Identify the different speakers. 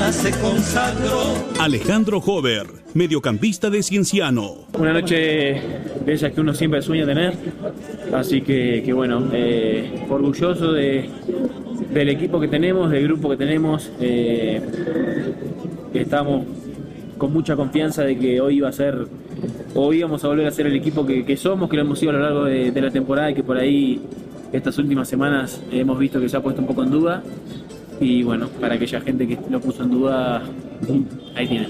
Speaker 1: mañana se consagró.
Speaker 2: Alejandro Hover, mediocampista de Cienciano.
Speaker 3: Una noche de esas que uno siempre sueña tener, así que bueno, orgulloso del equipo que tenemos, del grupo que tenemos. Estamos con mucha confianza de que hoy íbamos a volver a ser el equipo que somos, que lo hemos sido a lo largo de la temporada y que por ahí estas últimas semanas hemos visto que se ha puesto un poco en duda. Y bueno, para aquella gente que lo puso en duda, ahí tiene.